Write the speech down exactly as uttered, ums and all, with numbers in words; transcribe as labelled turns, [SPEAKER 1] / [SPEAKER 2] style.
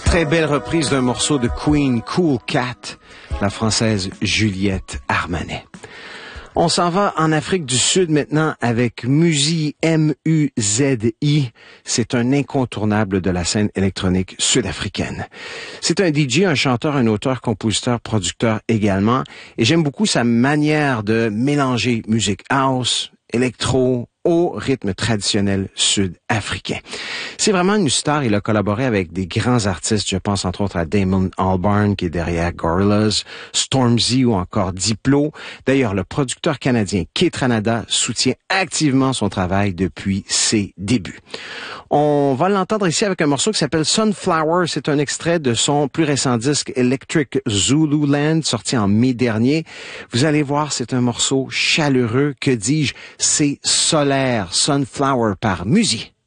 [SPEAKER 1] Très belle reprise d'un morceau de Queen, Cool Cat, la française Juliette Armanet. On s'en va en Afrique du Sud maintenant avec Muzi, M U Z I. C'est un incontournable de la scène électronique sud-africaine. C'est un D J, un chanteur, un auteur, compositeur, producteur également. Et j'aime beaucoup sa manière de mélanger musique house, électro, au rythme traditionnel sud-africain. C'est vraiment une star. Il a collaboré avec des grands artistes. Je pense entre autres à Damon Albarn qui est derrière Gorillaz, Stormzy ou encore Diplo. D'ailleurs, le producteur canadien Kaytranada soutient activement son travail depuis ses débuts. On va l'entendre ici avec un morceau qui s'appelle Sunflower. C'est un extrait de son plus récent disque Electric Zululand, sorti en mai dernier. Vous allez voir, c'est un morceau chaleureux. Que dis-je? C'est solaire. Sunflower par Muzi.